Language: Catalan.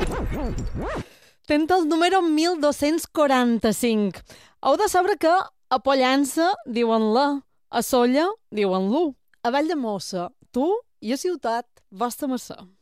Tens el número 1245. Heu de saber que a Pollença diuen la, a Solla diuen l'u, a Valldemossa tu i a Ciutat, vostra mercè.